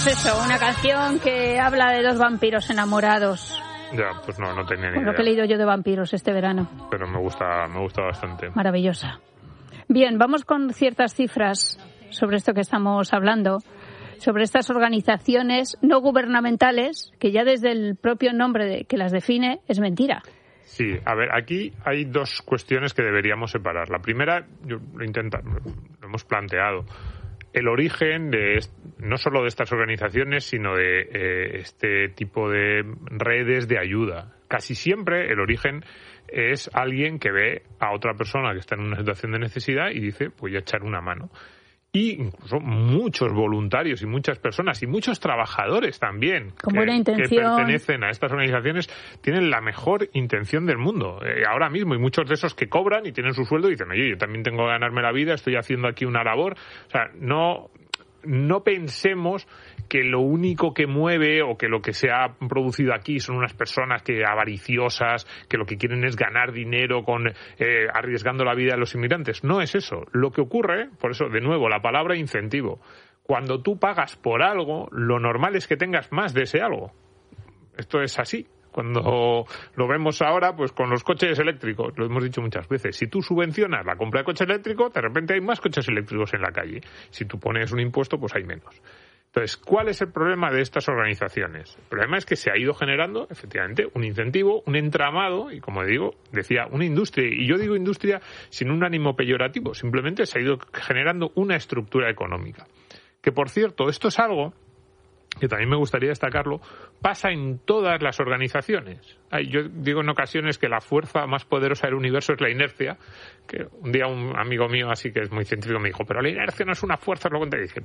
Pues eso, una canción que habla de dos vampiros enamorados. Ya, pues no tenía ni idea. Lo que he leído yo de vampiros este verano. Pero me gusta bastante. Maravillosa. Bien, vamos con ciertas cifras sobre esto que estamos hablando, sobre estas organizaciones no gubernamentales, que ya desde el propio nombre que las define es mentira. Sí, a ver, aquí hay dos cuestiones que deberíamos separar. La primera, lo hemos planteado. El origen no solo de estas organizaciones, sino de este tipo de redes de ayuda. Casi siempre el origen es alguien que ve a otra persona que está en una situación de necesidad y dice, voy a echar una mano. Y incluso muchos voluntarios y muchas personas y muchos trabajadores también con buena intención, que pertenecen a estas organizaciones tienen la mejor intención del mundo. Ahora mismo, y muchos de esos que cobran y tienen su sueldo y dicen, oye, yo también tengo que ganarme la vida, estoy haciendo aquí una labor. O sea, no pensemos que lo único que mueve o que lo que se ha producido aquí son unas personas avariciosas, que lo que quieren es ganar dinero arriesgando la vida de los inmigrantes. No es eso. Lo que ocurre, por eso, de nuevo, la palabra incentivo. Cuando tú pagas por algo, lo normal es que tengas más de ese algo. Esto es así. Cuando lo vemos ahora, pues con los coches eléctricos, lo hemos dicho muchas veces, si tú subvencionas la compra de coche eléctrico, de repente hay más coches eléctricos en la calle. Si tú pones un impuesto, pues hay menos. Entonces, ¿cuál es el problema de estas organizaciones? El problema es que se ha ido generando, efectivamente, un incentivo, un entramado, y como decía, una industria. Y yo digo industria sin un ánimo peyorativo, simplemente se ha ido generando una estructura económica. Que, por cierto, esto es algo que también me gustaría destacarlo, pasa en todas las organizaciones. Yo digo en ocasiones que la fuerza más poderosa del universo es la inercia, que un día un amigo mío, así que es muy científico, me dijo, pero la inercia no es una fuerza, lo que dije,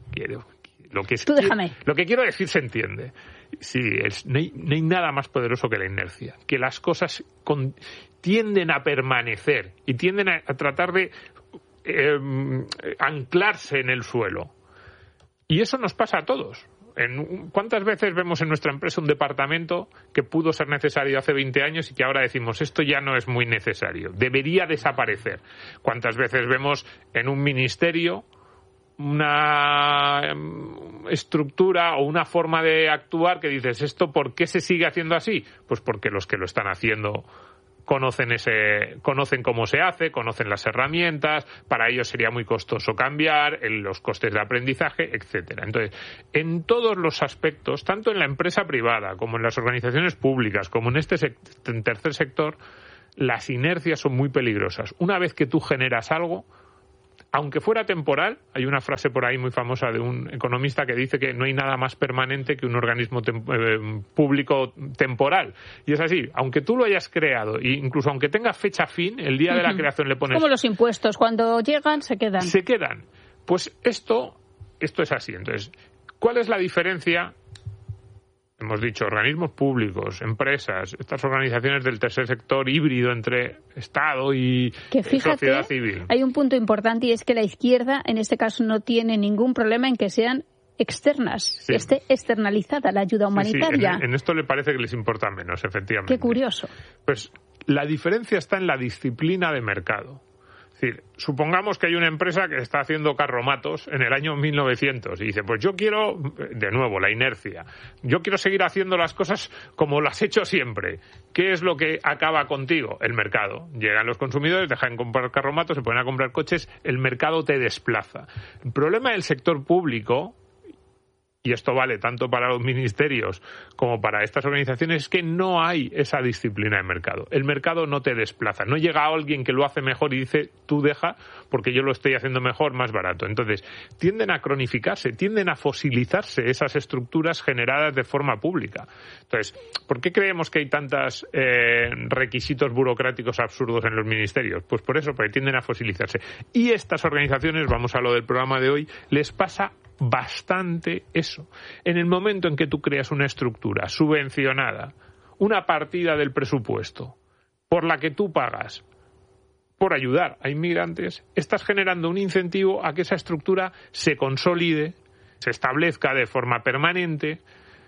lo que quiero decir se entiende. Sí, no hay nada más poderoso que la inercia, que las cosas tienden a permanecer y tienden a tratar de anclarse en el suelo. Y eso nos pasa a todos. ¿Cuántas veces vemos en nuestra empresa un departamento que pudo ser necesario hace 20 años y que ahora decimos esto ya no es muy necesario, debería desaparecer? ¿Cuántas veces vemos en un ministerio una estructura o una forma de actuar que dices, ¿esto por qué se sigue haciendo así? Pues porque los que lo están haciendo conocen cómo se hace, conocen las herramientas, para ellos sería muy costoso cambiar, los costes de aprendizaje, etcétera. Entonces, en todos los aspectos, tanto en la empresa privada como en las organizaciones públicas, como en este tercer sector, las inercias son muy peligrosas. Una vez que tú generas algo, aunque fuera temporal, hay una frase por ahí muy famosa de un economista que dice que no hay nada más permanente que un organismo público temporal. Y es así, aunque tú lo hayas creado, e incluso aunque tenga fecha fin, el día de la creación le pones... Como los impuestos, cuando llegan, se quedan. Se quedan. Pues esto es así. Entonces, ¿cuál es la diferencia? Hemos dicho organismos públicos, empresas, estas organizaciones del tercer sector híbrido entre Estado y sociedad civil. Hay un punto importante y es que la izquierda, en este caso, no tiene ningún problema en que sean externas, sí, que esté externalizada la ayuda humanitaria. Sí. En esto le parece que les importa menos, efectivamente. Qué curioso. Pues la diferencia está en la disciplina de mercado. Es decir, supongamos que hay una empresa que está haciendo carromatos en el año 1900 y dice, pues yo quiero, de nuevo, la inercia, yo quiero seguir haciendo las cosas como las he hecho siempre. ¿Qué es lo que acaba contigo? El mercado. Llegan los consumidores, dejan de comprar carromatos, se ponen a comprar coches, el mercado te desplaza. El problema del sector público, y esto vale tanto para los ministerios como para estas organizaciones, es que no hay esa disciplina de mercado. El mercado no te desplaza. No llega alguien que lo hace mejor y dice, tú deja, porque yo lo estoy haciendo mejor, más barato. Entonces, tienden a cronificarse, tienden a fosilizarse esas estructuras generadas de forma pública. Entonces, ¿por qué creemos que hay tantos requisitos burocráticos absurdos en los ministerios? Pues por eso, porque tienden a fosilizarse. Y estas organizaciones, vamos a lo del programa de hoy, les pasa bastante eso. En el momento en que tú creas una estructura subvencionada, una partida del presupuesto por la que tú pagas por ayudar a inmigrantes, estás generando un incentivo a que esa estructura se consolide, se establezca de forma permanente,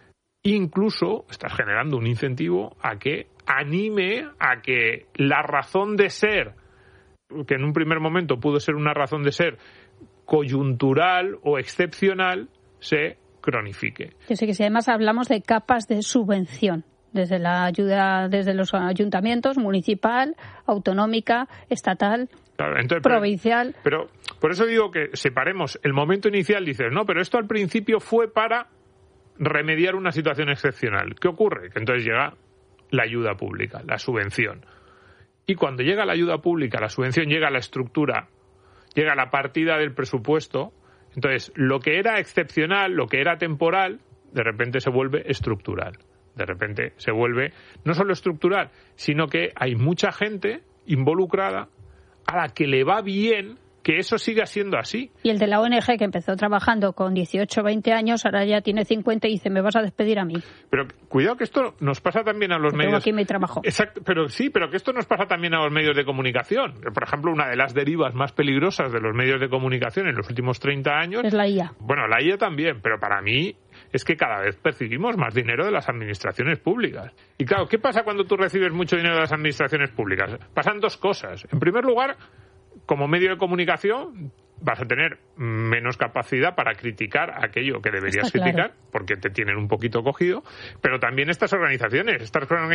incluso estás generando un incentivo a que anime a que la razón de ser, que en un primer momento pudo ser una razón de ser coyuntural o excepcional, se cronifique. Yo sé que si además hablamos de capas de subvención, desde la ayuda, desde los ayuntamientos, municipal, autonómica, estatal, claro, entonces, provincial. Pero por eso digo que separemos el momento inicial, dices, no, pero esto al principio fue para remediar una situación excepcional. ¿Qué ocurre? Que entonces llega la ayuda pública, la subvención. Y cuando llega la ayuda pública, la subvención, llega la estructura, llega la partida del presupuesto, entonces lo que era excepcional, lo que era temporal, de repente se vuelve estructural. De repente se vuelve no solo estructural, sino que hay mucha gente involucrada a la que le va bien que eso siga siendo así. Y el de la ONG, que empezó trabajando con 18 o 20 años, ahora ya tiene 50 y dice, me vas a despedir a mí. Pero cuidado que esto nos pasa también a los medios. Tengo aquí mi trabajo. Exacto, pero que esto nos pasa también a los medios de comunicación. Por ejemplo, una de las derivas más peligrosas de los medios de comunicación en los últimos 30 años... es la IA. Bueno, la IA también, pero para mí es que cada vez percibimos más dinero de las administraciones públicas. Y claro, ¿qué pasa cuando tú recibes mucho dinero de las administraciones públicas? Pasan dos cosas. En primer lugar, como medio de comunicación vas a tener menos capacidad para criticar aquello que deberías criticar, porque te tienen un poquito cogido, pero también estas organizaciones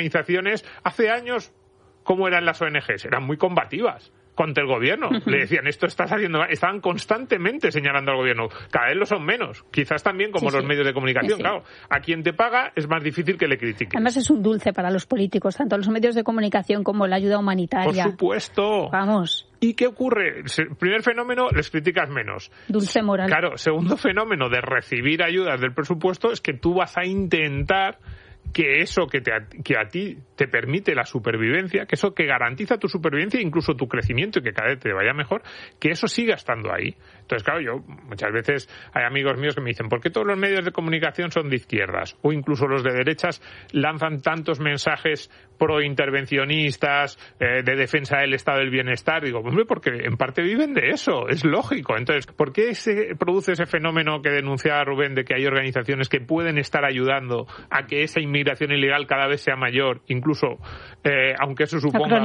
hace años, ¿cómo eran las ONGs? Eran muy combativas contra el gobierno. Le decían, esto estás haciendo mal. Estaban constantemente señalando al gobierno. Cada vez lo son menos. Quizás también como los medios de comunicación. Claro, a quien te paga es más difícil que le critique. Además es un dulce para los políticos, tanto los medios de comunicación como la ayuda humanitaria. Por supuesto. Vamos. ¿Y qué ocurre? Primer fenómeno, les criticas menos. Dulce moral. Claro, segundo fenómeno de recibir ayudas del presupuesto es que tú vas a intentar que eso que a ti te permite la supervivencia, que eso que garantiza tu supervivencia e incluso tu crecimiento y que cada vez te vaya mejor, que eso siga estando ahí. Entonces, claro, yo muchas veces hay amigos míos que me dicen, ¿por qué todos los medios de comunicación son de izquierdas? O incluso los de derechas lanzan tantos mensajes pro-intervencionistas, de defensa del estado del bienestar. Digo, hombre, porque en parte viven de eso, es lógico. Entonces, ¿por qué se produce ese fenómeno que denunciaba Rubén de que hay organizaciones que pueden estar ayudando a que esa inmigración ilegal cada vez sea mayor, incluso aunque eso suponga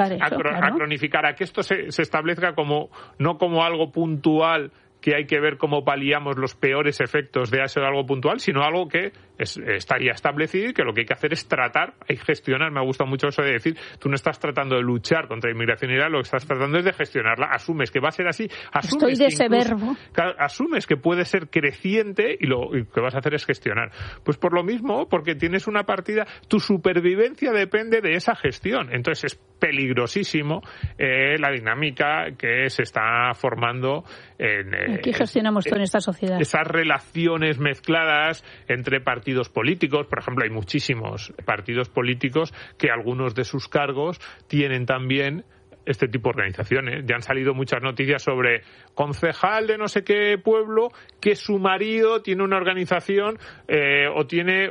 a cronificar, a que esto se establezca como no como algo puntual que hay que ver cómo paliamos los peores efectos de hacer algo puntual, sino algo que estaría establecido y que lo que hay que hacer es tratar y gestionar. Me gusta mucho eso de decir, tú no estás tratando de luchar contra la inmigración ilegal, lo que estás tratando es de gestionarla. Asumes que va a ser así. Estoy de ese verbo. Asumes que puede ser creciente y lo que vas a hacer es gestionar. Pues por lo mismo, porque tienes una partida, tu supervivencia depende de esa gestión. Entonces es peligrosísimo la dinámica que se está formando aquí gestionamos todo en esta sociedad. Esas relaciones mezcladas entre partidos políticos. Por ejemplo, hay muchísimos partidos políticos que algunos de sus cargos tienen también este tipo de organizaciones. Ya han salido muchas noticias sobre concejal de no sé qué pueblo que su marido tiene una organización o tiene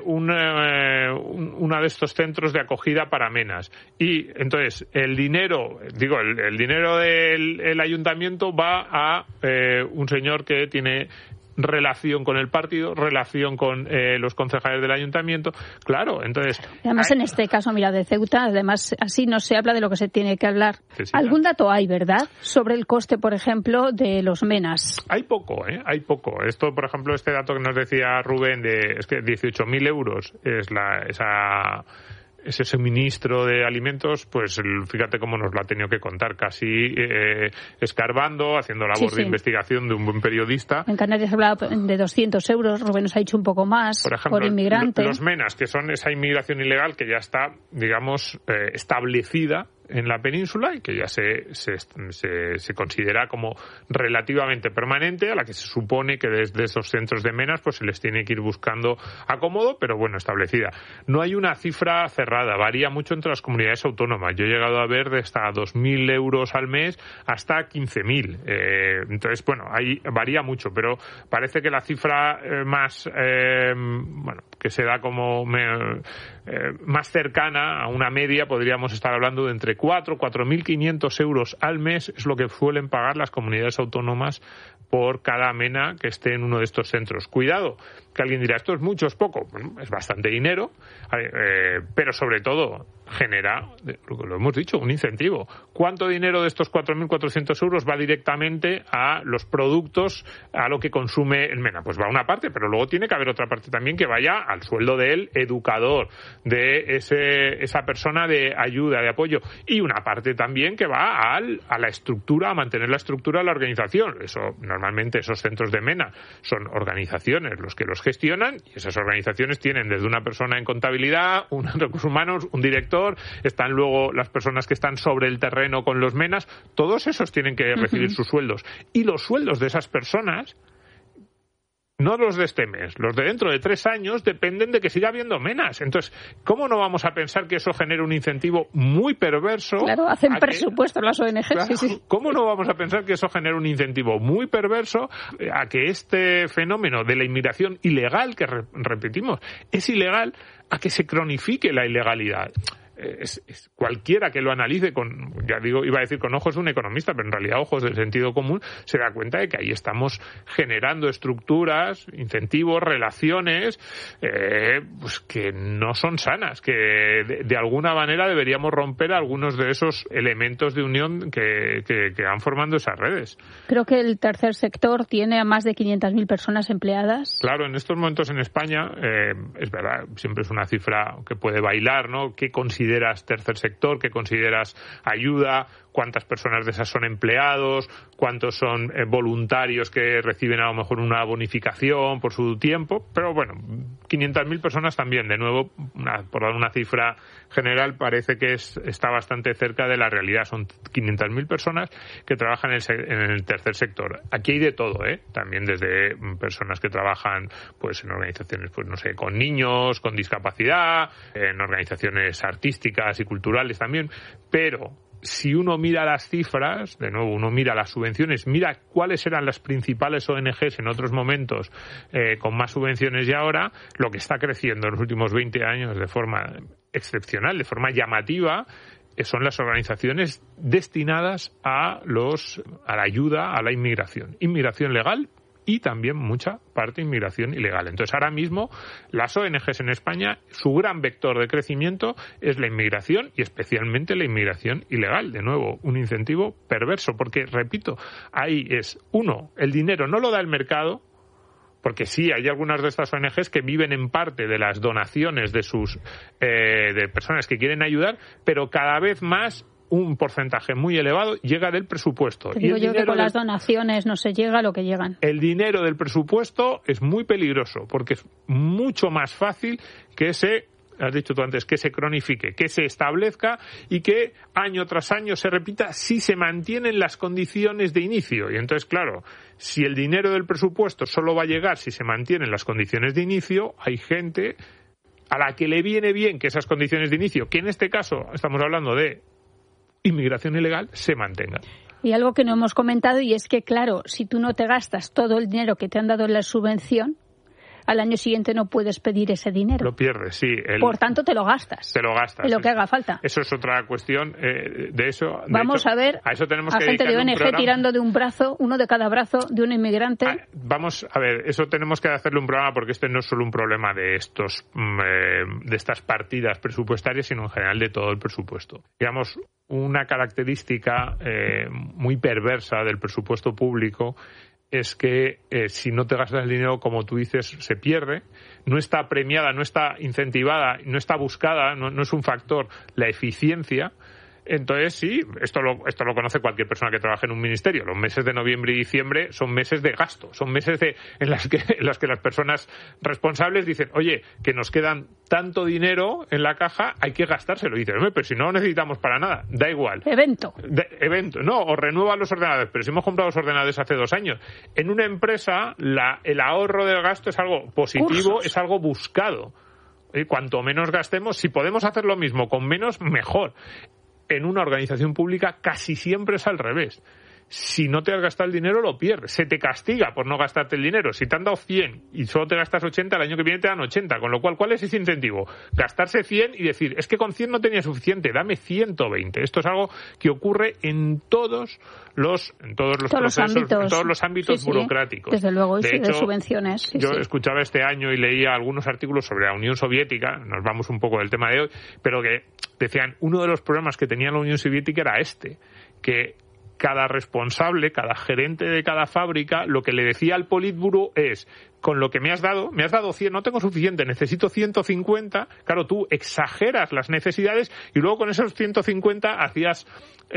una de estos centros de acogida para menas. Y entonces el dinero, el dinero del ayuntamiento va a un señor que tiene relación con el partido, relación con los concejales del ayuntamiento. Claro, entonces... Además, en este caso, mira, de Ceuta, además, así no se habla de lo que se tiene que hablar. ¿Algún dato hay, verdad, sobre el coste, por ejemplo, de los menas? Hay poco, hay poco. Esto, por ejemplo, este dato que nos decía Rubén, es que 18.000 euros es ese suministro de alimentos, pues fíjate cómo nos lo ha tenido que contar, casi escarbando, haciendo labor de investigación de un buen periodista. En Canarias se hablaba de 200 euros, Rubén nos ha dicho un poco más, por ejemplo, por inmigrante. Los menas, que son esa inmigración ilegal que ya está, digamos, establecida en la península y que ya se considera como relativamente permanente, a la que se supone que desde esos centros de menas pues se les tiene que ir buscando acomodo, pero bueno, establecida. No hay una cifra cerrada, varía mucho entre las comunidades autónomas. Yo he llegado a ver de hasta 2.000 euros al mes hasta 15.000. Entonces, bueno, ahí varía mucho, pero parece que la cifra más, que se da como más cercana a una media, podríamos estar hablando de entre 4.500 euros al mes, es lo que suelen pagar las comunidades autónomas por cada MENA que esté en uno de estos centros. Cuidado, que alguien dirá, esto es mucho, es poco. Bueno, es bastante dinero, pero sobre todo genera, lo hemos dicho, un incentivo. ¿Cuánto dinero de estos 4.400 euros va directamente a los productos, a lo que consume el MENA? Pues va una parte, pero luego tiene que haber otra parte también que vaya al sueldo del educador, de esa persona de ayuda, de apoyo, y una parte también que va a la estructura, a mantener la estructura de la organización. Eso, normalmente esos centros de MENA son organizaciones los que los gestionan, y esas organizaciones tienen desde una persona en contabilidad, un recursos humanos, un director, están luego las personas que están sobre el terreno con los MENAs, todos esos tienen que recibir sus sueldos. Y los sueldos de esas personas, no los de este mes, los de dentro de 3 años, dependen de que siga habiendo MENAs. Entonces, ¿cómo no vamos a pensar que eso genera un incentivo muy perverso? Claro, hacen presupuestos las ONGs. Claro, sí. ¿Cómo no vamos a pensar que eso genera un incentivo muy perverso a que este fenómeno de la inmigración ilegal, que repetimos, es ilegal, a que se cronifique la ilegalidad? Es cualquiera que lo analice iba a decir con ojos de un economista, pero en realidad ojos del sentido común, se da cuenta de que ahí estamos generando estructuras, incentivos, relaciones pues que no son sanas, que de alguna manera deberíamos romper algunos de esos elementos de unión que van formando esas redes. Creo que el tercer sector tiene a más de 500.000 personas empleadas. Claro, en estos momentos en España, es verdad, siempre es una cifra que puede bailar, ¿no? ¿Qué consideras tercer sector? ¿Qué consideras ayuda? ¿Cuántas personas de esas son empleados? ¿Cuántos son voluntarios que reciben a lo mejor una bonificación por su tiempo? Pero bueno, 500.000 personas también, de nuevo, por dar una cifra general, parece que está bastante cerca de la realidad. Son 500.000 personas que trabajan en el tercer sector. Aquí hay de todo, también desde personas que trabajan pues en organizaciones, pues no sé, con niños, con discapacidad, en organizaciones artísticas y culturales también, pero si uno mira las cifras, de nuevo, uno mira las subvenciones, mira cuáles eran las principales ONGs en otros momentos con más subvenciones y ahora, lo que está creciendo en los últimos 20 años de forma excepcional, de forma llamativa, son las organizaciones destinadas a la ayuda a la inmigración legal, y también mucha parte inmigración ilegal. Entonces, ahora mismo, las ONGs en España, su gran vector de crecimiento es la inmigración y especialmente la inmigración ilegal. De nuevo, un incentivo perverso, porque, repito, ahí es, el dinero no lo da el mercado, porque sí, hay algunas de estas ONGs que viven en parte de las donaciones de sus de personas que quieren ayudar, pero cada vez más un porcentaje muy elevado llega del presupuesto. Te digo yo que con las donaciones no se llega a lo que llegan. El dinero del presupuesto es muy peligroso porque es mucho más fácil que has dicho tú antes, que se cronifique, que se establezca y que año tras año se repita si se mantienen las condiciones de inicio. Y entonces, claro, si el dinero del presupuesto solo va a llegar si se mantienen las condiciones de inicio, hay gente a la que le viene bien que esas condiciones de inicio, que en este caso estamos hablando de inmigración ilegal, se mantengan. Y algo que no hemos comentado, y es que, claro, si tú no te gastas todo el dinero que te han dado en la subvención, al año siguiente no puedes pedir ese dinero. Lo pierdes, sí. Por tanto, te lo gastas. Te lo gastas. En lo que haga falta. Eso es otra cuestión de eso. Vamos a ver a eso tenemos a gente de ONG tirando de un brazo, uno de cada brazo, de un inmigrante. Vamos a ver, eso tenemos que hacerle un programa porque este no es solo un problema de estas partidas presupuestarias, sino en general de todo el presupuesto. Digamos, una característica muy perversa del presupuesto público es que si no te gastas el dinero, como tú dices, se pierde, no está premiada, no está incentivada, no está buscada, no es un factor la eficiencia. Entonces, sí, esto lo conoce cualquier persona que trabaje en un ministerio. Los meses de noviembre y diciembre son meses de gasto, son meses en las que las personas responsables dicen, oye, que nos quedan tanto dinero en la caja, hay que gastárselo. Y dicen, pero si no lo necesitamos para nada, da igual. Evento, no, o renueva los ordenadores, pero si hemos comprado los ordenadores hace 2 años. En una empresa, el ahorro del gasto es algo positivo, es algo buscado. Cuanto menos gastemos, si podemos hacer lo mismo con menos, mejor. En una organización pública casi siempre es al revés. si no te has gastado el dinero, lo pierdes. Se te castiga por no gastarte el dinero. Si te han dado 100 y solo te gastas 80, el año que viene te dan 80. Con lo cual, ¿cuál es ese incentivo? Gastarse 100 y decir, es que con 100 no tenía suficiente, dame 120. Esto es algo que ocurre en todos los procesos, en todos los ámbitos burocráticos. Desde luego, de hecho, de subvenciones. Yo escuchaba este año y leía algunos artículos sobre la Unión Soviética, nos vamos un poco del tema de hoy, pero que decían, uno de los problemas que tenía la Unión Soviética era que cada responsable, cada gerente de cada fábrica, lo que le decía al Politburo es, con lo que me has dado 100, no tengo suficiente, necesito 150. Claro, tú exageras las necesidades y luego con esos 150 hacías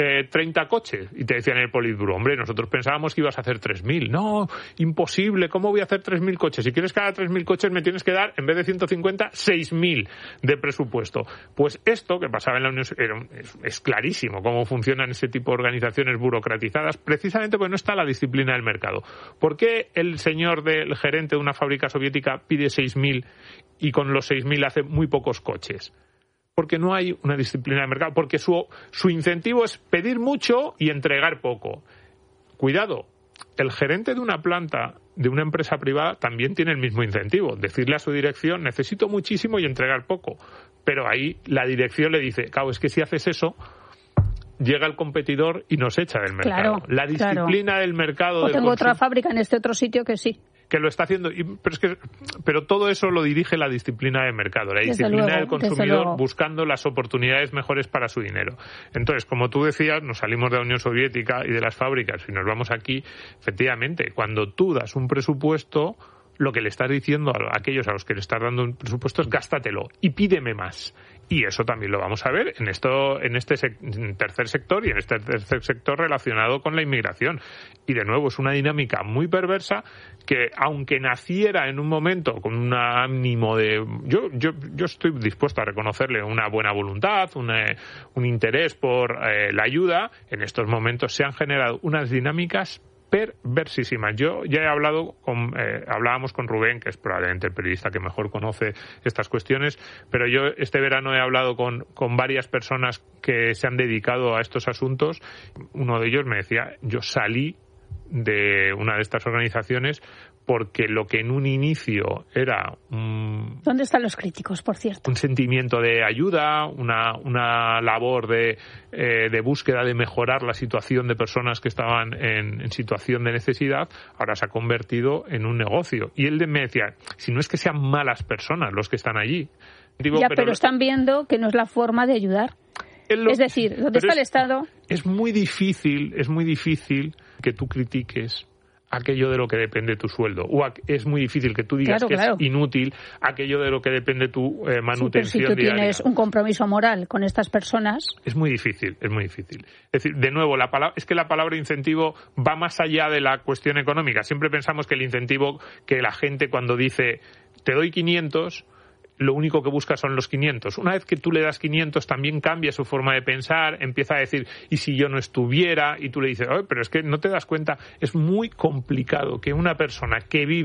30 coches. Y te decían en el Politburo, hombre, nosotros pensábamos que ibas a hacer 3.000. No, imposible, ¿cómo voy a hacer 3.000 coches? Si quieres que haga 3.000 coches me tienes que dar, en vez de 150, 6.000 de presupuesto. Pues esto que pasaba en la Unión es clarísimo cómo funcionan ese tipo de organizaciones burocratizadas, precisamente porque no está la disciplina del mercado. ¿Por qué el señor del gerente de una fábrica soviética pide 6.000 y con los 6.000 hace muy pocos coches? Porque no hay una disciplina de mercado, porque su incentivo es pedir mucho y entregar poco. Cuidado, el gerente de una planta, de una empresa privada, también tiene el mismo incentivo, decirle a su dirección, necesito muchísimo y entregar poco. Pero ahí la dirección le dice, claro, es que si haces eso, llega el competidor y nos echa del mercado. La disciplina del mercado... O tengo otra fábrica en este otro sitio que sí. Que lo está haciendo, pero todo eso lo dirige la disciplina de mercado, la disciplina del consumidor buscando las oportunidades mejores para su dinero. Entonces, como tú decías, nos salimos de la Unión Soviética y de las fábricas y nos vamos aquí. Efectivamente, cuando tú das un presupuesto, lo que le estás diciendo a aquellos a los que le estás dando un presupuesto es gástatelo y pídeme más. Y eso también lo vamos a ver en este tercer sector y en este tercer sector relacionado con la inmigración. Y de nuevo es una dinámica muy perversa que, aunque naciera en un momento con un ánimo de... Yo estoy dispuesto a reconocerle una buena voluntad, un interés por la ayuda, en estos momentos se han generado unas dinámicas perversísimas. Yo ya hablábamos con Rubén, que es probablemente el periodista que mejor conoce estas cuestiones, pero yo este verano he hablado con varias personas que se han dedicado a estos asuntos. Uno de ellos me decía, yo salí de una de estas organizaciones porque lo que en un inicio era ¿Dónde están los críticos, por cierto? Un sentimiento de ayuda, una labor de búsqueda de mejorar la situación de personas que estaban en situación de necesidad, ahora se ha convertido en un negocio. Y él me decía, si no es que sean malas personas los que están allí. Pero están viendo que no es la forma de ayudar. Es decir, ¿dónde está el Estado? Es muy difícil que tú critiques aquello de lo que depende tu sueldo. O es muy difícil que tú digas que es inútil aquello de lo que depende tu manutención diaria. Si tú tienes un compromiso moral con estas personas... Es muy difícil. Es decir, de nuevo, la palabra incentivo va más allá de la cuestión económica. Siempre pensamos que el incentivo, que la gente cuando dice te doy 500... lo único que busca son los 500. Una vez que tú le das 500 también cambia su forma de pensar, empieza a decir, ¿y si yo no estuviera? Y tú le dices, pero es que no te das cuenta, es muy complicado que una persona que vive